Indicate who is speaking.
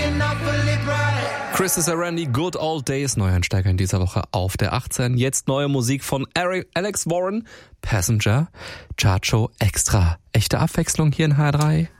Speaker 1: Chris is a Randy, Good Old Days, Neueinsteiger in dieser Woche auf der 18. Jetzt neue Musik von Alex Warren, Passenger, Chartshow Extra. Echte Abwechslung hier in HR3.